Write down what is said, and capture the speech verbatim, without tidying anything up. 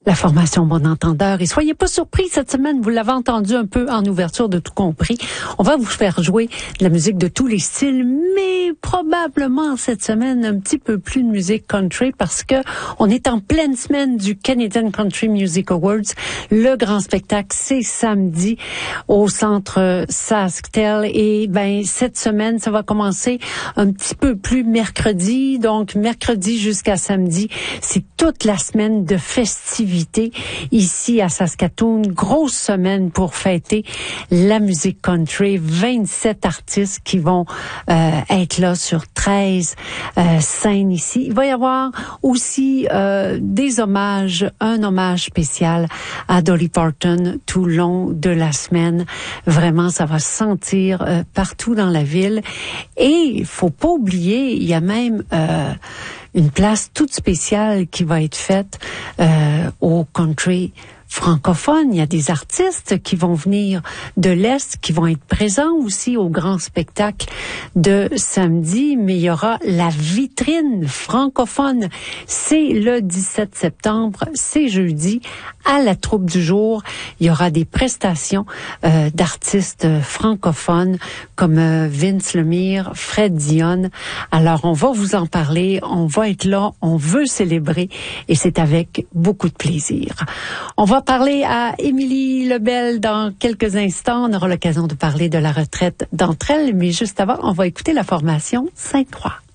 La formation Bon Entendeur. Et soyez pas surpris, cette semaine, vous l'avez entendu un peu en ouverture de Tout Compris. On va vous faire jouer de la musique de tous les styles, mais probablement cette semaine un petit peu plus de musique country parce que on est en pleine semaine du Canadian Country Music Awards. Le grand spectacle, c'est samedi au centre SaskTel. Et ben cette semaine, ça va commencer un petit peu plus mercredi. Donc mercredi jusqu'à samedi, c'est toute la semaine de festivités ici à Saskatoon. Grosse semaine pour fêter la musique country. vingt-sept artistes qui vont euh, être là sur treize euh, scènes ici. Il va y avoir aussi euh, des hommages, un hommage spécial à Dolly Parton tout le long de la semaine. Vraiment, ça va se sentir euh, partout dans la ville. Et il faut pas oublier, il y a même euh, une place toute spéciale qui va être faite euh, au country francophone. Il y a des artistes qui vont venir de l'Est, qui vont être présents aussi au grand spectacle de samedi, mais il y aura la vitrine francophone. C'est le dix-sept septembre, c'est jeudi, à la Troupe du Jour. Il y aura des prestations euh, d'artistes francophones comme euh, Vince Lemire, Fred Dionne. Alors, on va vous en parler, on va être là, on veut célébrer et c'est avec beaucoup de plaisir. On va parler à Émilie Lebel dans quelques instants. On aura l'occasion de parler de la retraite d'entre elles, mais juste avant, on va écouter la formation Sainte-Croix.